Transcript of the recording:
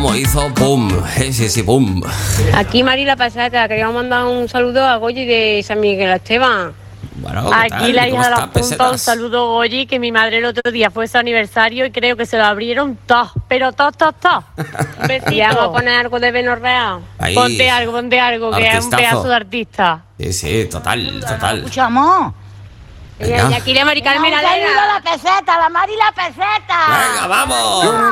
como hizo pum. Sí, pum. Aquí Mari la Pasata, queríamos mandar un saludo a Goyi de San Miguel Esteban. Bueno, ¿qué Aquí tal? la hija ¿Cómo de la está, punta, un pesetas? saludo, Goyi, que mi madre el otro día fue su aniversario y creo que se lo abrieron todos, pero todos. Un besito. Y vamos a poner algo de Benorrea. Ahí. Ponte algo, que es un Artistazo. pedazo de artista. Sí, total. Escuchamos. Venga. Y aquí de Mari Carmen Un saludo a la peseta, la Mari la peseta. Venga, vamos.